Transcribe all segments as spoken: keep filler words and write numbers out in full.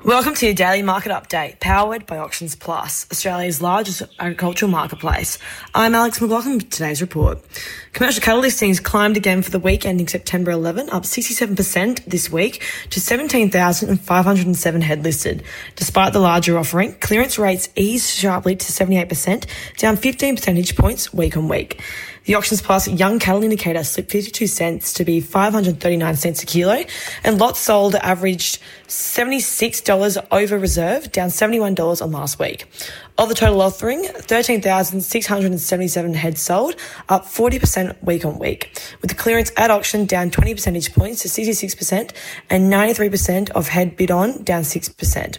Welcome to your daily market update, powered by Auctions Plus, Australia's largest agricultural marketplace. I'm Alex McLaughlin with today's report. Commercial cattle listings climbed again for the week ending September eleventh, up sixty-seven percent this week to seventeen thousand five hundred seven head listed. Despite the larger offering, clearance rates eased sharply to seventy-eight percent, down fifteen percentage points week on week. The Auctions Plus young cattle indicator slipped fifty-two cents to be five hundred thirty-nine cents a kilo, and lots sold averaged seventy-six dollars over reserve, down seventy-one dollars on last week. Of the total offering, thirteen thousand six hundred seventy-seven heads sold, up forty percent week on week, with the clearance at auction down twenty percentage points to sixty-six percent and ninety-three percent of head bid on down six percent.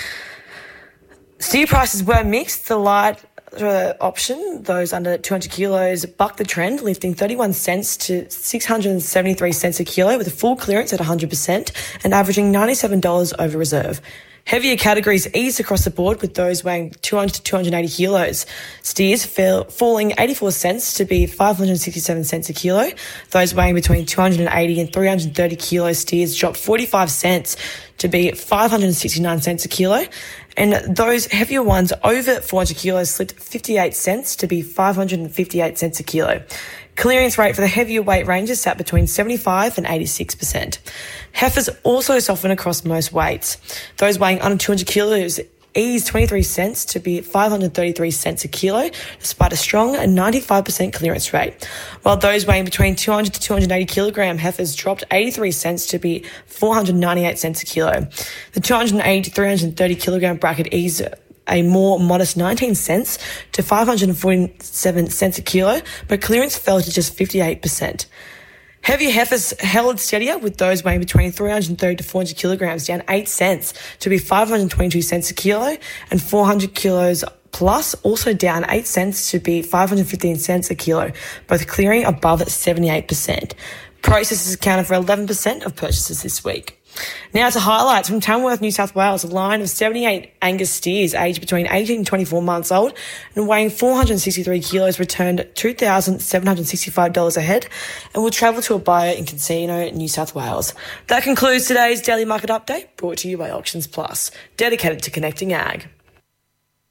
Steer prices were mixed. The light Uh, option, those under two hundred kilos, bucked the trend, lifting thirty-one cents to six hundred seventy-three cents a kilo with a full clearance at one hundred percent and averaging ninety-seven dollars over reserve. Heavier categories eased across the board, with those weighing two hundred to two hundred eighty kilos. Steers fell, falling eighty-four cents to be five hundred sixty-seven cents a kilo. Those weighing between two hundred eighty and three hundred thirty kilos steers dropped forty-five cents to be five hundred sixty-nine cents a kilo. And those heavier ones over four hundred kilos slipped fifty-eight cents to be five hundred fifty-eight cents a kilo. Clearance rate for the heavier weight ranges sat between seventy-five and eighty-six percent. Heifers also softened across most weights. Those weighing under two hundred kilos eased twenty-three cents to be five hundred thirty-three cents a kilo, despite a strong ninety-five percent clearance rate. While those weighing between two hundred to two hundred eighty kilogram heifers dropped eighty-three cents to be four hundred ninety-eight cents a kilo. The two hundred eighty to three hundred thirty kilogram bracket eased a more modest nineteen cents to five hundred forty-seven cents a kilo, but clearance fell to just fifty-eight percent. Heavier heifers held steadier, with those weighing between three hundred thirty to four hundred kilograms down eight cents to be five hundred twenty-two cents a kilo, and four hundred kilos plus also down eight cents to be five hundred fifteen cents a kilo, both clearing above seventy-eight percent. Processors accounted for eleven percent of purchases this week. Now to highlights from Tamworth, New South Wales. A line of seventy-eight Angus steers aged between eighteen and twenty-four months old and weighing four hundred sixty-three kilos returned two thousand seven hundred sixty-five dollars a head and will travel to a buyer in Casino, New South Wales. That concludes today's Daily Market Update, brought to you by Auctions Plus, dedicated to connecting ag.